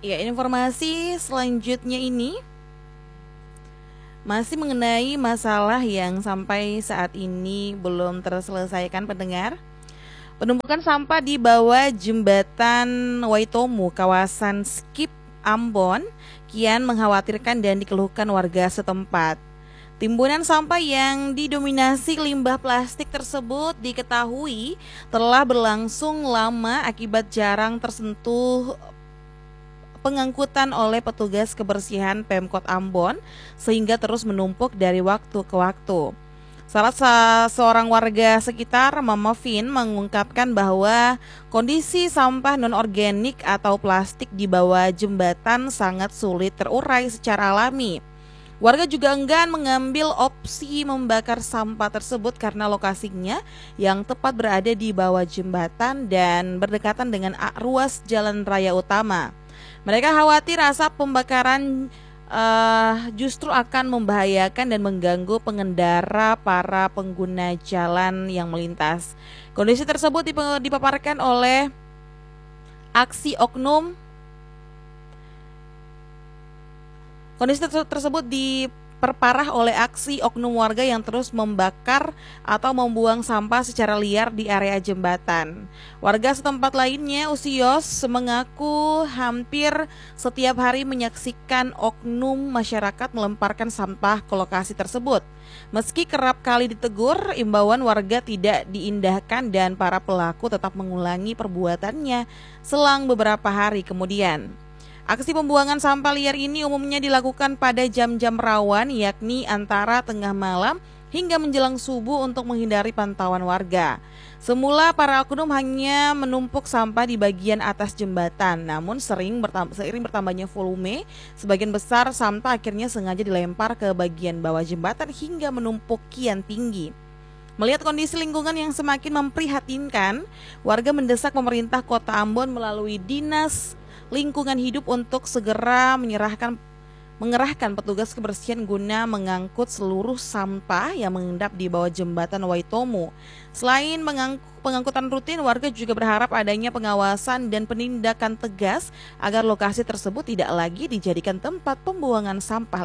Ya, informasi selanjutnya ini masih mengenai masalah yang sampai saat ini belum terselesaikan pendengar. Penumpukan sampah di bawah jembatan Waitomo, kawasan Skip Ambon, kian mengkhawatirkan dan dikeluhkan warga setempat. Timbunan sampah yang didominasi limbah plastik tersebut diketahui telah berlangsung lama akibat jarang tersentuh pengangkutan oleh petugas kebersihan Pemkot Ambon sehingga terus menumpuk dari waktu ke waktu. Salah seorang warga sekitar, Mama Vin, mengungkapkan bahwa kondisi sampah non-organik atau plastik di bawah jembatan sangat sulit terurai secara alami. Warga juga enggan mengambil opsi membakar sampah tersebut karena lokasinya yang tepat berada di bawah jembatan dan berdekatan dengan ruas jalan raya utama. Mereka khawatir asap pembakaran justru akan membahayakan dan mengganggu pengendara para pengguna jalan yang melintas. Kondisi tersebut dipaparkan oleh aksi oknum. Kondisi tersebut diperparah oleh aksi oknum warga yang terus membakar atau membuang sampah secara liar di area jembatan. Warga setempat lainnya, Usios, mengaku hampir setiap hari menyaksikan oknum masyarakat melemparkan sampah ke lokasi tersebut. Meski kerap kali ditegur, imbauan warga tidak diindahkan dan para pelaku tetap mengulangi perbuatannya selang beberapa hari kemudian. Aksi pembuangan sampah liar ini umumnya dilakukan pada jam-jam rawan, yakni antara tengah malam hingga menjelang subuh untuk menghindari pantauan warga. Semula para oknum hanya menumpuk sampah di bagian atas jembatan, namun seiring bertambahnya volume, sebagian besar sampah akhirnya sengaja dilempar ke bagian bawah jembatan hingga menumpuk kian tinggi. Melihat kondisi lingkungan yang semakin memprihatinkan, warga mendesak pemerintah Kota Ambon melalui Dinas Lingkungan Hidup untuk segera mengerahkan petugas kebersihan guna mengangkut seluruh sampah yang mengendap di bawah jembatan Waitomo. Selain pengangkutan rutin, warga juga berharap adanya pengawasan dan penindakan tegas agar lokasi tersebut tidak lagi dijadikan tempat pembuangan sampah